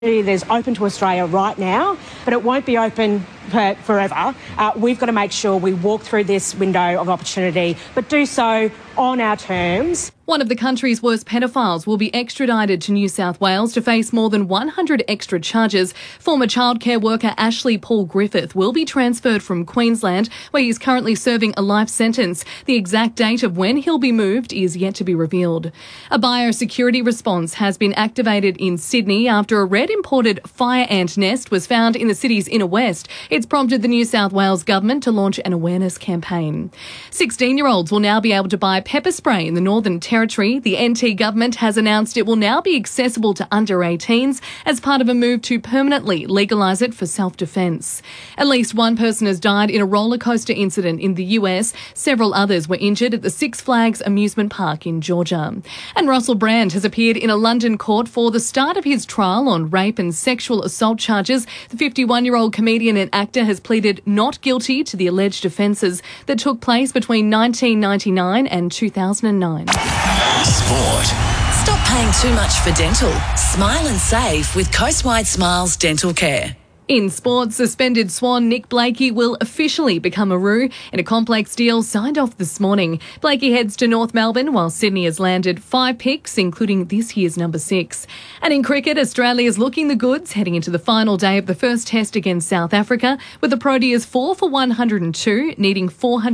That's open to Australia right now, but it won't be open forever. We've got to make sure we walk through this window of opportunity, but do so on our terms. One of the country's worst pedophiles will be extradited to New South Wales to face more than 100 extra charges. Former childcare worker Ashley Paul Griffith will be transferred from Queensland, where he's currently serving a life sentence. The exact date of when he'll be moved is yet to be revealed. A biosecurity response has been activated in Sydney after a red imported fire ant nest was found in the city's inner west. It's prompted the New South Wales government to launch an awareness campaign. 16-year-olds will now be able to buy pepper spray in the Northern Territory. The NT government has announced it will now be accessible to under 18s as part of a move to permanently legalise it for self-defence. At least one person has died in a roller coaster incident in the US. Several others were injured at the Six Flags amusement park in Georgia. And Russell Brand has appeared in a London court for the start of his trial on rape and sexual assault charges. The 51-year-old comedian and actor has pleaded not guilty to the alleged offences that took place between 1999 and 2009. Sport. Stop paying too much for dental. Smile and save with Coastwide Smiles Dental Care. In sports, suspended Swan Nick Blakey will officially become a Roos in a complex deal signed off this morning. Blakey heads to North Melbourne while Sydney has landed 5 picks, including this year's number 6. And in cricket, Australia is looking the goods heading into the final day of the first test against South Africa, with the Proteas 4 for 102, needing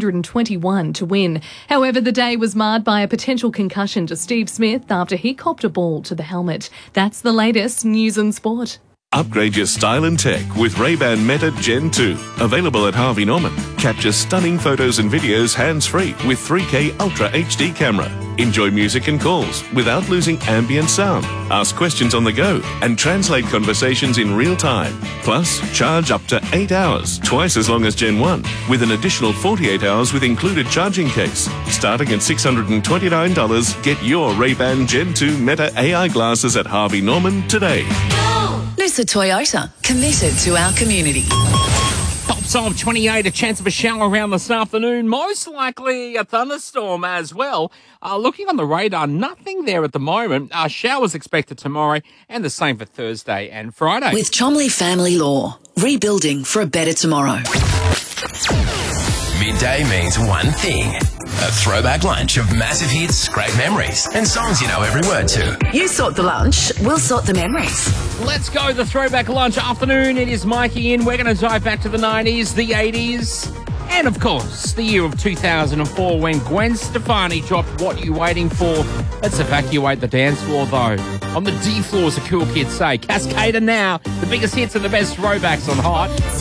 421 to win. However, the day was marred by a potential concussion to Steve Smith after he copped a ball to the helmet. That's the latest news and sport. Upgrade your style and tech with Ray-Ban Meta Gen 2. Available at Harvey Norman. Capture stunning photos and videos hands-free with 3K Ultra HD camera. Enjoy music and calls without losing ambient sound. Ask questions on the go and translate conversations in real time. Plus, charge up to 8 hours, twice as long as Gen 1, with an additional 48 hours with included charging case. Starting at $629, get your Ray-Ban Gen 2 Meta AI glasses at Harvey Norman today. Noosa Toyota, committed to our community. Top of 28, a chance of a shower around this afternoon. Most likely a thunderstorm as well. Looking on the radar, nothing there at the moment. Showers expected tomorrow and the same for Thursday and Friday. With Chomley Family Law, rebuilding for a better tomorrow. Midday means one thing. A throwback lunch of massive hits, great memories, and songs you know every word to. You sort the lunch, we'll sort the memories. Let's go, the throwback lunch afternoon. It is Mikey in. We're going to dive back to the 90s, the 80s, and of course, the year of 2004 when Gwen Stefani dropped What You Waiting For. Let's evacuate the dance floor though. On the D floor, as the cool kids say. Cascader now, the biggest hits and the best throwbacks on Hot.